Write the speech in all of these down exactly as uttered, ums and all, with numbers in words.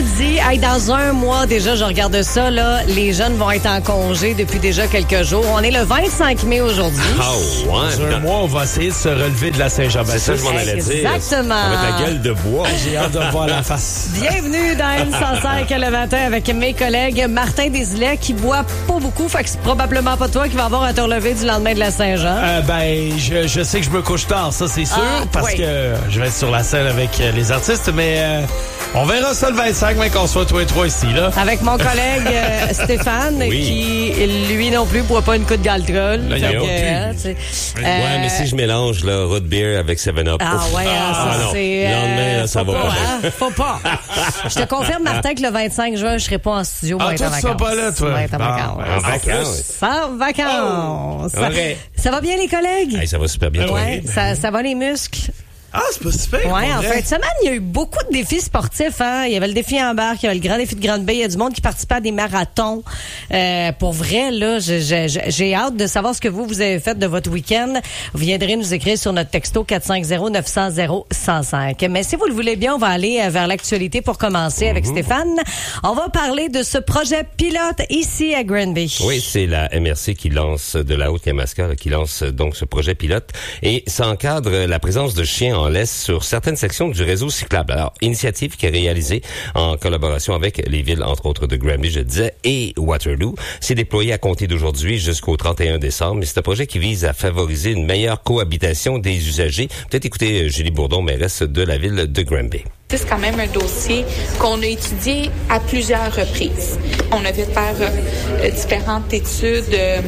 dit, hey, dans un mois déjà, je regarde ça, là, les jeunes vont être en congé depuis déjà quelques jours. On est le vingt-cinq mai aujourd'hui. Oh, ouais. Dans un mois, on va essayer de se relever de la Saint-Jean-Baptiste. C'est ça que je m'en allais dire. Exactement. Avec la gueule de bois. J'ai hâte de voir la face. Bienvenue dans M cent cinq le matin avec mes collègues Martin Desilets qui boit pas beaucoup, fait que c'est probablement pas toi qui va avoir à te relever du lendemain de la Saint-Jean. Euh, ben, je, je sais que je me couche tard, ça c'est sûr, Ah, parce oui. que je vais être sur la scène avec euh, les artistes, mais euh, on verra ça le vingt-cinq, mais qu'on soit tous les trois ici, là. Avec mon collègue euh, Stéphane, Oui. qui, lui non plus, boit pas une coupe d'alcool. Là, il y a Fait que, aucun. euh, tu sais, Ouais, euh, mais si je mélange le root beer avec seven up. Ah ouais, hein, ça ah, non. c'est... Le lendemain, là, ça faut va pas. pas. Hein? Faut pas. Je te confirme, Martin, que le vingt-cinq juin, je serai pas en studio. Ah, moi, être toi, en tu seras vacances. pas là, toi. Moi, être en Bon, vacances. ben, En vacances. En vacances. Oh. OK. Ça va bien, les collègues? Hey, ça va super bien. toi. Ouais, ça, ça va les muscles? Ah, c'est pas super. Ouais, en vrai. fin de semaine, il y a eu beaucoup de défis sportifs. Hein? Il y avait le défi en barque, il y avait le grand défi de Grande-Bay. Il y a du monde qui participait à des marathons. Euh, pour vrai, là, je- je- je- j'ai hâte de savoir ce que vous, vous avez fait de votre week-end. Vous viendrez nous écrire sur notre texto quatre cinq zéro neuf zéro zéro un zéro cinq. Mais si vous le voulez bien, on va aller euh, vers l'actualité pour commencer avec Stéphane. On va parler de ce projet pilote ici à Grande-Bay. Oui, c'est la M R C qui lance de la Haute-Yamaska, qui lance donc ce projet pilote. Et ça encadre la présence de chiens en laisse sur certaines sections du réseau cyclable. Alors, initiative qui est réalisée en collaboration avec les villes, entre autres, de Granby, je disais, et Waterloo. C'est déployé à compter d'aujourd'hui jusqu'au trente et un décembre. Mais c'est un projet qui vise à favoriser une meilleure cohabitation des usagers. Peut-être écouter Julie Bourdon, mairesse de la ville de Granby. C'est quand même un dossier qu'on a étudié à plusieurs reprises. On a fait faire euh, différentes études euh,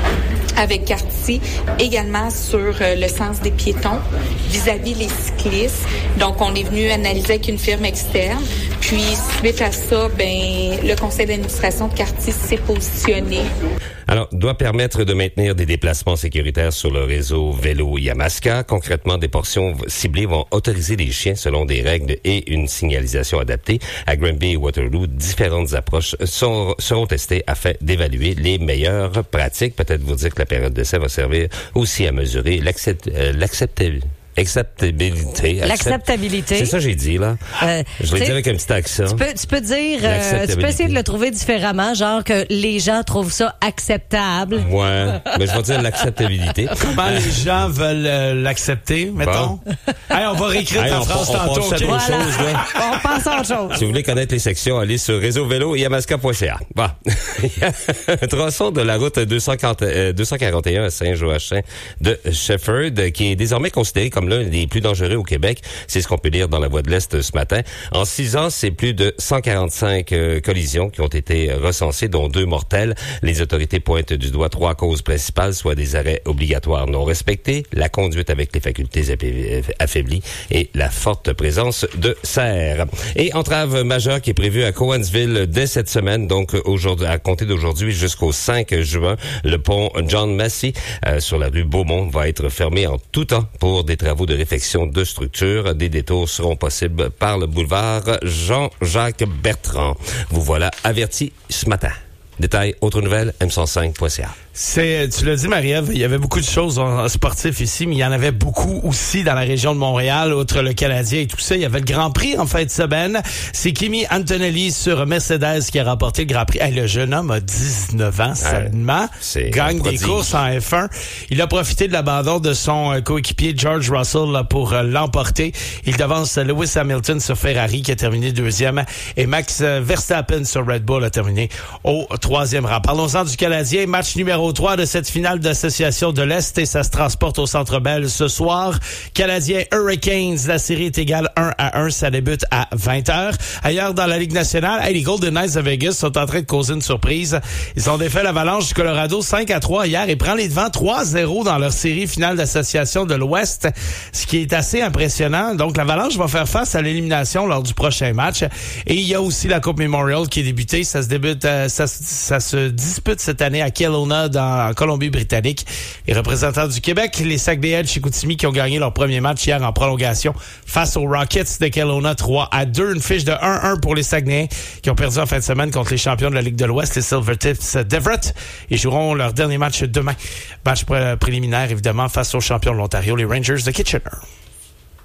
avec Carty, également sur euh, le sens des piétons vis-à-vis les cyclistes. Donc, on est venu analyser avec une firme externe. Puis, suite à ça, ben, le conseil d'administration de Carty s'est positionné. Alors, doit permettre de maintenir des déplacements sécuritaires sur le réseau vélo Yamaska. Concrètement, des portions ciblées vont autoriser les chiens selon des règles et une signalisation adaptée. À Granby et Waterloo, différentes approches sont, seront testées afin d'évaluer les meilleures pratiques. Peut-être vous dire que la période d'essai va servir aussi à mesurer l'accept, euh, l'acceptabilité. Acceptabilité. L'acceptabilité. C'est ça que j'ai dit, là. Euh, Je l'ai t'sais, dit avec un petit accent. Tu peux, tu peux dire, euh, tu peux essayer de le trouver différemment, genre que les gens trouvent ça acceptable. Ouais, mais je vais dire l'acceptabilité. Comment les gens veulent euh, l'accepter, mettons? Hey, on va réécrire Hey, ta on phrase pa- on tantôt, passe à OK? d'autres Voilà. choses, là. On passe à autre chose. Si vous voulez connaître les sections, allez sur réseau vélo yamaska point c a. Bon. Il y a un tronçon de la route deux cent quarante, euh, deux cent quarante et un à Saint-Joachim de Shefford, qui est désormais considéré comme l'un des plus dangereux au Québec. C'est ce qu'on peut lire dans la Voix de l'Est ce matin. En six ans, c'est plus de cent quarante-cinq euh, collisions qui ont été recensées, dont deux mortelles. Les autorités pointent du doigt trois causes principales, soit des arrêts obligatoires non respectés, la conduite avec les facultés affaiblies et la forte présence de cerfs. Et entrave majeure qui est prévue à Cowansville dès cette semaine, donc aujourd'hui, à compter d'aujourd'hui jusqu'au cinq juin, le pont John Massey euh, sur la rue Beaumont va être fermé en tout temps pour des travaux de réfection de structure. Des détours seront possibles par le boulevard Jean-Jacques Bertrand. Vous voilà avertis ce matin. Détail, autre nouvelle, m cent cinq point c a. C'est, tu l'as dit, Marie-Ève, il y avait beaucoup de choses en sportif ici, mais il y en avait beaucoup aussi dans la région de Montréal, outre le Canadien et tout ça. Il y avait le Grand Prix en fin de semaine. C'est Kimi Antonelli sur Mercedes qui a remporté le Grand Prix. Hey, le jeune homme a dix-neuf ans seulement. C'est gagne un des prodige. courses en F un. Il a profité de l'abandon de son euh, coéquipier George Russell là, pour euh, l'emporter. Il devance Lewis Hamilton sur Ferrari qui a terminé deuxième et Max euh, Verstappen sur Red Bull a terminé au troisième rang. Parlons-en du Canadien. Match numéro trois de cette finale d'association de l'Est et ça se transporte au Centre Bell ce soir. Canadien Hurricanes, la série est égale un à un. Ça débute à vingt heures. Ailleurs dans la Ligue nationale, hey, les Golden Knights de Vegas sont en train de causer une surprise. Ils ont défait l'Avalanche du Colorado cinq à trois hier et prend les devants trois à zéro dans leur série finale d'association de l'Ouest, ce qui est assez impressionnant. Donc l'Avalanche va faire face à l'élimination lors du prochain match. Et il y a aussi la Coupe Memorial qui est débutée. Ça se débute, euh, ça, ça se dispute cette année à Kelowna dans en Colombie-Britannique. Les représentants du Québec, les Saguenayens de Chicoutimi qui ont gagné leur premier match hier en prolongation face aux Rockets de Kelowna trois à deux. Une fiche de un à un pour les Saguenayens qui ont perdu en fin de semaine contre les champions de la Ligue de l'Ouest, les Silvertips d'Everett. Ils joueront leur dernier match demain. Match pré- préliminaire, évidemment, face aux champions de l'Ontario, les Rangers de Kitchener.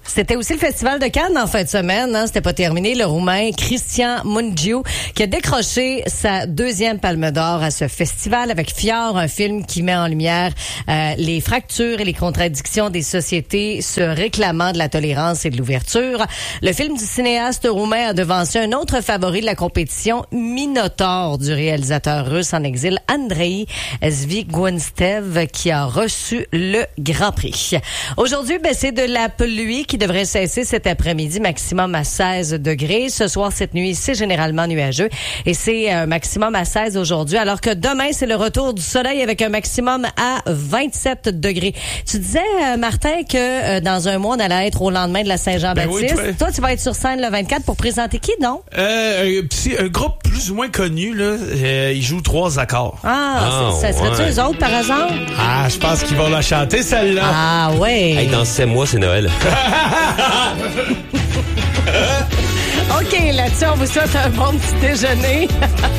C'était aussi le Festival de Cannes en fin de semaine. Hein, c'était pas terminé. Le Roumain Cristian Mungiu qui a décroché sa deuxième Palme d'Or à ce festival avec Fior, un film qui met en lumière euh, les fractures et les contradictions des sociétés se réclamant de la tolérance et de l'ouverture. Le film du cinéaste roumain a devancé un autre favori de la compétition, Minotaur, du réalisateur russe en exil Andrei Zvyagintsev, qui a reçu le Grand Prix. Aujourd'hui, ben, c'est de la pluie qui devrait cesser cet après-midi, maximum à seize degrés. Ce soir, cette nuit, c'est généralement nuageux et c'est un maximum à seize aujourd'hui, alors que demain, c'est le retour du soleil avec un maximum à vingt-sept degrés. Tu disais, euh, Martin, que euh, dans un mois, on allait être au lendemain de la Saint-Jean-Baptiste. Ben oui, toi, tu vas être sur scène le vingt-quatre pour présenter qui, non? Euh, un, petit, un groupe plus ou moins connu, là. Euh, ils jouent trois accords. Ah, oh, ça serait-tu ouais. eux autres, par exemple? Ah, je pense qu'ils vont la chanter, celle-là. Ah, ouais. Hey, dans sept mois, c'est Noël. OK, là-dessus, on vous souhaite un bon petit déjeuner.